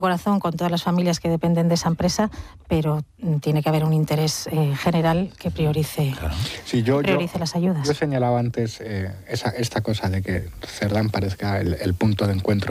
corazón con todas las familias que dependen de esa empresa, pero tiene que haber un interés general que priorice, sí, priorice las ayudas. Yo señalaba antes esta cosa de que Cerdán parezca el punto de encuentro